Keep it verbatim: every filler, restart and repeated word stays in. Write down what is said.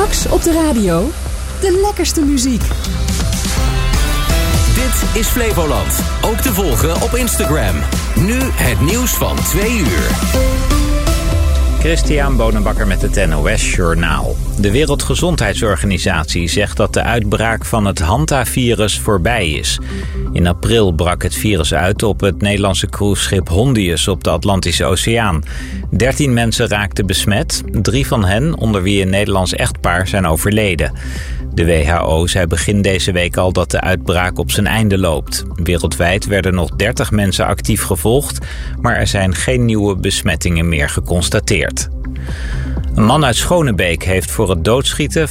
Straks op de radio de lekkerste muziek. Dit is Flevoland. Ook te volgen op Instagram. Nu het nieuws van twee uur. Christian Bonenbakker met het N O S Journaal. De Wereldgezondheidsorganisatie zegt dat de uitbraak van het Hanta-virus voorbij is. In april brak het virus uit op het Nederlandse cruiseschip Hondius op de Atlantische Oceaan. Dertien mensen raakten besmet. Drie van hen, onder wie een Nederlands echtpaar, zijn overleden. De W H O zei begin deze week al dat de uitbraak op zijn einde loopt. Wereldwijd werden nog dertig mensen actief gevolgd, maar er zijn geen nieuwe besmettingen meer geconstateerd. Een man uit Schonebeek heeft voor het doodschieten